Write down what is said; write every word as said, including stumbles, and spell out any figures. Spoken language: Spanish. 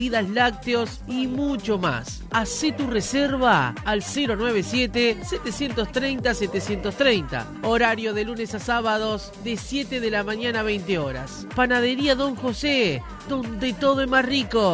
lácteos y mucho más. Hacé tu reserva al cero noventa y siete, setecientos treinta, setecientos treinta. Horario de lunes a sábados de siete de la mañana a veinte horas. Panadería Don José, donde todo es más rico.